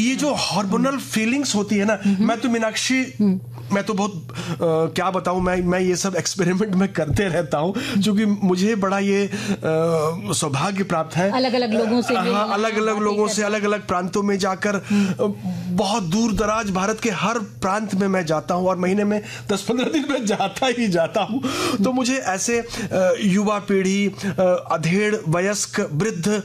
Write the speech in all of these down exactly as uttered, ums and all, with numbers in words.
ये जो hormonal feelings होती है ना, मैं तो मीनाक्षी, मैं तो बहुत आ, क्या बताऊं, मैं मैं ये सब एक्सपेरिमेंट में करते रहता हूं, क्योंकि मुझे बड़ा ये सौभाग्य प्राप्त है अलग अलग लोगों से, हाँ, अलग अलग लोगों से, अलग अलग प्रांतों में जाकर, बहुत दूर दराज भारत के हर प्रांत में मैं जाता हूं, और महीने में दस पंद्रह दिन में जाता ही जाता हूं। तो मुझे ऐसे युवा पीढ़ी, अधेड़, वयस्क, वृद्ध,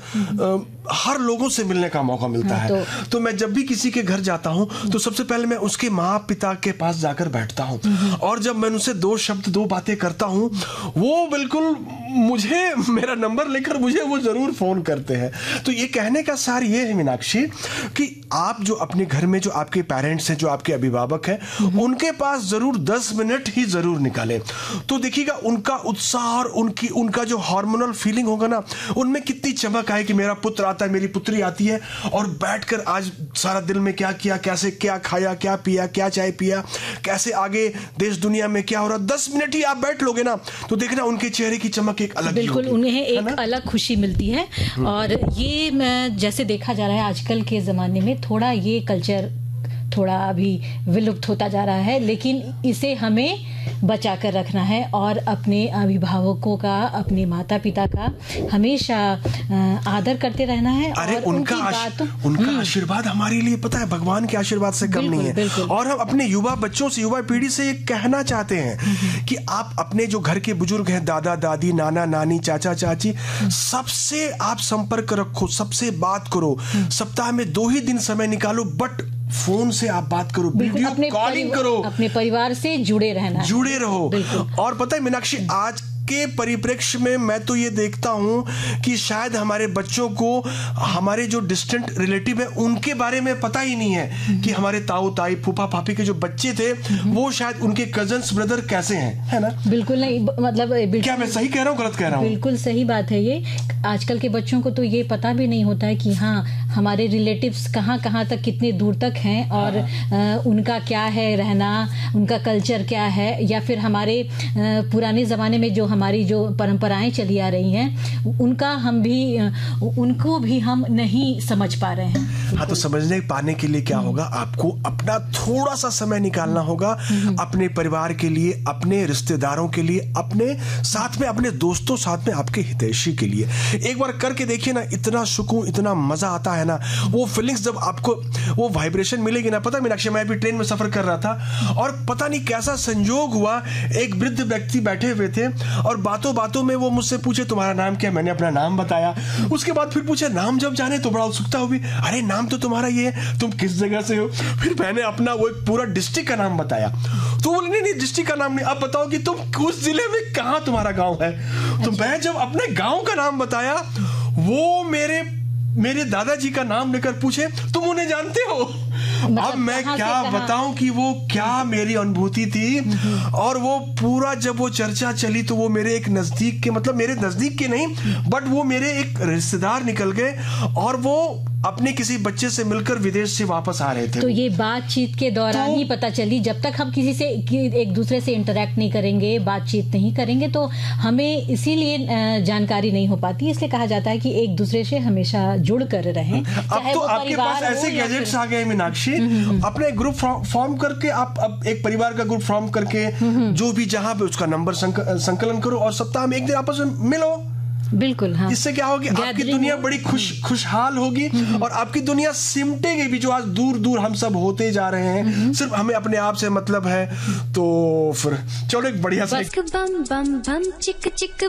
हर लोगों से मिलने का मौका मिलता है। तो, तो मैं जब भी किसी के घर जाता हूं तो सबसे पहले मैं उसके माँ पिता के पास जाकर बैठता हूं, और जब मैं उनसे दो शब्द दो बातें करता हूं, वो बिल्कुल मुझे, मेरा नंबर लेकर मुझे वो जरूर फोन करते हैं। तो ये कहने का सार ये है मीनाक्षी कि आप जो अपने घर में जो आपके पेरेंट्स हैं, जो आपके अभिभावक हैं, उनके पास जरूर दस मिनट ही जरूर निकालें। तो देखिएगा उनका उत्साह और उनकी उनका जो हार्मोनल फीलिंग होगा ना, उनमें कितनी चमक आए कि मेरा पुत्र आता है, मेरी पुत्री आती है, और बैठकर आज सारा दिन में क्या किया, कैसे क्या खाया, क्या पिया, क्या चाय पिया, कैसे आगे देश दुनिया में क्या हो रहा, दस मिनट ही आप बैठ लोगे ना, तो देखना उनके चेहरे की चमक एक अलग, बिल्कुल उन्हें एक अलग खुशी मिलती है। और ये मैं जैसे देखा जा रहा है आजकल के ज़माने में, थोड़ा ये कल्चर थोड़ा अभी विलुप्त होता जा रहा है, लेकिन इसे हमें बचा कर रखना है और अपने अभिभावकों का, अपने माता पिता का हमेशा आदर करते रहना है। अरे और उनका बातों, उनका आशीर्वाद हमारे लिए पता है भगवान के आशीर्वाद से कम नहीं है। और हम अपने युवा बच्चों से, युवा पीढ़ी से ये कहना चाहते हैं कि आप अपने जो घर के बुजुर्ग हैं, दादा दादी, नाना नानी, चाचा चाची, सबसे आप संपर्क रखो, सबसे बात करो, सप्ताह में दो ही दिन समय निकालो, बट फोन से आप बात करो, वीडियो कॉलिंग करो, अपने परिवार से जुड़े रहना, जुड़े रहो। और पता है मीनाक्षी, आज के परिप्रेक्ष्य में मैं तो ये देखता हूं कि शायद हमारे बच्चों को हमारे जो डिस्टेंट रिलेटिव है उनके बारे में पता ही नहीं है कि हमारे ताऊ ताई, फूफा फाफी के जो बच्चे थे, वो शायद उनके कजन्स ब्रदर कैसे हैं, है ना? बिल्कुल नहीं, मतलब क्या मैं सही कह रहा हूँ, गलत कह रहा हूँ? बिल्कुल सही बात है। ये आजकल के बच्चों को तो ये पता भी नहीं होता है कि हाँ हमारे रिलेटिव्स कहाँ कहाँ तक, कितने दूर तक हैं, और हाँ। उनका क्या है रहना, उनका कल्चर क्या है, या फिर हमारे पुराने जमाने में जो हमारी जो परंपराएं चली आ रही हैं, उनका हम भी, उनको भी हम नहीं समझ पा रहे हैं। हाँ, तो समझने पाने के लिए क्या होगा, आपको अपना थोड़ा सा समय निकालना होगा अपने परिवार के लिए, अपने रिश्तेदारों के लिए, अपने साथ में अपने दोस्तों, साथ में आपके हितैषी के लिए। एक बार करके देखिए ना, इतना सुकून, इतना मजा आता है ना, वो फीलिंग्स जब आपको वो वाइब्रेशन मिलेगी ना। पता मीनाक्षी, मैं अभी ट्रेन में सफर कर रहा था और पता नहीं कैसा संयोग हुआ, एक वृद्ध व्यक्ति बैठे हुए थे और बातों बातों में वो मुझसे पूछे तुम्हारा नाम क्या? मैंने अपना नाम बताया। उसके बाद फिर पूछे नाम जब जाने तो बड़ा उत्सुकता हुई, अरे नाम तो तुम्हारा ये है, तुम किस जगह से हो? फिर मैंने अपना वो एक पूरा डिस्ट्रिक्ट का नाम बताया। तो बोले नहीं नहीं डिस्ट्रिक्ट का नाम नहीं, अब बताओ कि तुम उस जिले में कहां तुम्हारा गांव है। तो मैं जब अपने गांव का नाम बताया, वो मेरे मेरे दादाजी का नाम लेकर पूछे तुम उन्हें जानते हो? अब मैं क्या बताऊं कि वो क्या मेरी अनुभूति थी। और वो पूरा जब वो चर्चा चली तो वो मेरे एक नजदीक के, मतलब मेरे नजदीक के नहीं, बट वो मेरे एक रिश्तेदार निकल गए और वो अपने किसी बच्चे से मिलकर विदेश से वापस आ रहे थे। तो ये बातचीत के दौरान तो, ही पता चली। जब तक हम किसी से एक दूसरे से इंटरेक्ट नहीं करेंगे, बातचीत नहीं करेंगे, तो हमें इसीलिए जानकारी नहीं हो पाती। इसलिए कहा जाता है कि एक दूसरे से हमेशा जुड़ कर रहें। अब तो आपके पास ऐसे गैजेट्स आ गए मीनाक्षी, अपने ग्रुप फॉर्म करके आप अब एक परिवार का ग्रुप फॉर्म करके जो भी जहां पे उसका नंबर संकलन करो और सप्ताह में एक दिन आपस में मिलो। बिल्कुल हाँ। इससे क्या होगी, आपकी दुनिया बड़ी खुश खुशहाल होगी और आपकी दुनिया सिमटेगी भी। जो आज दूर दूर हम सब होते जा रहे हैं, सिर्फ हमें अपने आप से मतलब है। तो फिर चलो एक बढ़िया सा बम बम बम चिक चिक